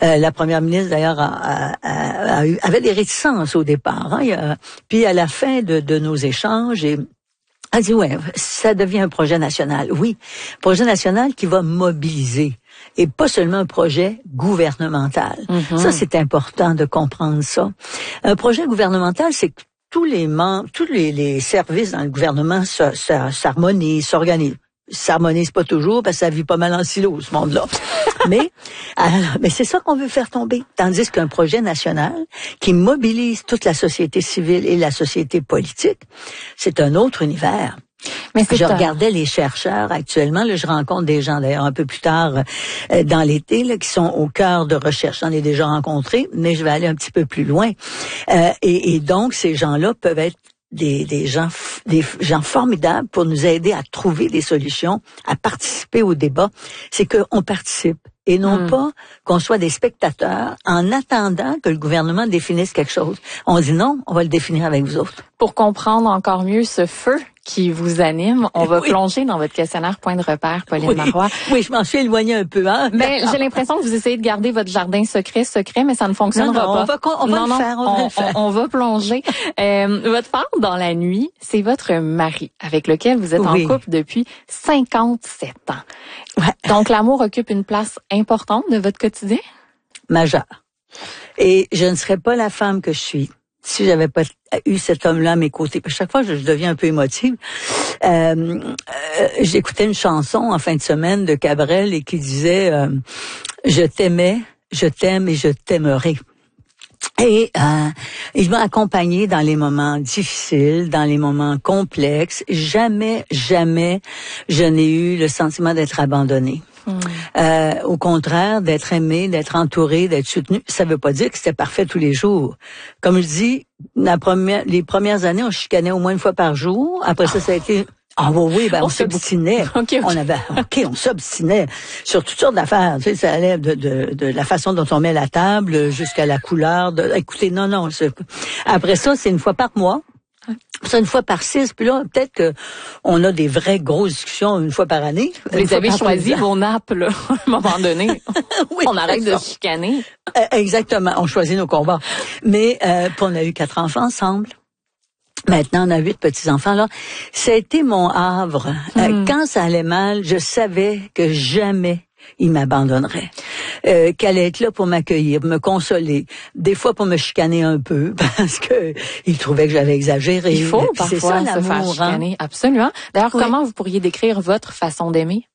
La première ministre, d'ailleurs, avait des réticences au départ. Hein, puis à la fin de nos échanges, elle dit, ouais, ça devient un projet national. Oui, projet national qui va mobiliser. Et pas seulement un projet gouvernemental. Mm-hmm. Ça, c'est important de comprendre ça. Un projet gouvernemental, c'est que tous les services dans le gouvernement s'harmonisent, s'organisent. S'harmonise pas toujours parce que ça vit pas mal en silo, ce monde-là. mais c'est ça qu'on veut faire tomber. Tandis qu'un projet national qui mobilise toute la société civile et la société politique, c'est un autre univers. Mais je regardais les chercheurs actuellement, là, je rencontre des gens d'ailleurs un peu plus tard dans l'été là, qui sont au cœur de recherche. J'en ai déjà rencontré, mais je vais aller un petit peu plus loin. Et donc ces gens-là peuvent être des gens formidables pour nous aider à trouver des solutions, à participer au débat. C'est qu'on participe et non pas qu'on soit des spectateurs en attendant que le gouvernement définisse quelque chose. On dit non, on va le définir avec vous autres. Pour comprendre encore mieux ce feu qui vous anime, on va plonger dans votre questionnaire point de repère, Pauline Marois. Oui, je m'en suis éloignée un peu. Hein? Ben, j'ai l'impression que vous essayez de garder votre jardin secret, mais ça ne fonctionnera pas. On va le faire. On va plonger. Votre femme dans la nuit, c'est votre mari, avec lequel vous êtes en couple depuis 57 ans. Ouais. Donc, l'amour occupe une place importante de votre quotidien? Majeure. Et je ne serais pas la femme que je suis si j'avais pas eu cet homme-là à mes côtés. À chaque fois, je deviens un peu émotive. J'écoutais une chanson en fin de semaine de Cabrel et qui disait je t'aimais, je t'aime et je t'aimerai. Et il m'a accompagnée dans les moments difficiles, dans les moments complexes. Jamais je n'ai eu le sentiment d'être abandonnée. Au contraire, d'être aimé, d'être entouré, d'être soutenu, ça veut pas dire que c'était parfait tous les jours. Comme je dis, les premières années, on chicanait au moins une fois par jour. Après ça a été on s'obstinait. On s'obstinait sur toutes sortes d'affaires. Tu sais, ça allait de la façon dont on met la table jusqu'à la couleur. Écoutez, non. Après ça, c'est une fois par mois. Ça, une fois par 6, puis là, peut-être que on a des vraies grosses discussions une fois par année. Vous les avez choisi vos nappes, là, à un moment donné. Oui, on arrête de chicaner. Exactement, on choisit nos combats. Mais puis on a eu 4 enfants ensemble. Maintenant, on a 8 petits-enfants, là. Ça a été mon havre. Quand ça allait mal, je savais que jamais il m'abandonnerait. Qu'elle allait être là pour m'accueillir, me consoler, des fois pour me chicaner un peu parce que il trouvait que j'avais exagéré. Il faut parfois se faire chicaner, absolument. D'ailleurs, comment vous pourriez décrire votre façon d'aimer?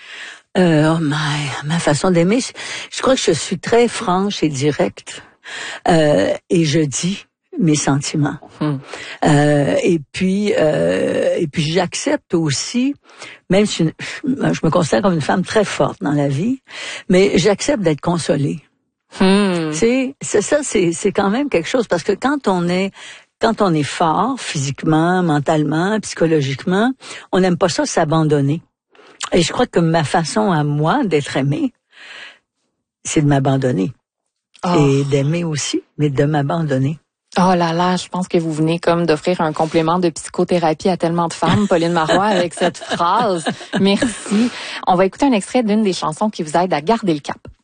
Ma façon d'aimer, je crois que je suis très franche et directe et je dis mes sentiments. Et puis j'accepte aussi, même si je me considère comme une femme très forte dans la vie, mais j'accepte d'être consolée. C'est quand même quelque chose parce que quand on est fort physiquement, mentalement, psychologiquement, on n'aime pas ça s'abandonner. Et je crois que ma façon à moi d'être aimée, c'est de m'abandonner. Et d'aimer aussi, mais de m'abandonner. Oh là là, je pense que vous venez comme d'offrir un complément de psychothérapie à tellement de femmes, Pauline Marois, avec cette phrase. Merci. On va écouter un extrait d'une des chansons qui vous aide à garder le cap.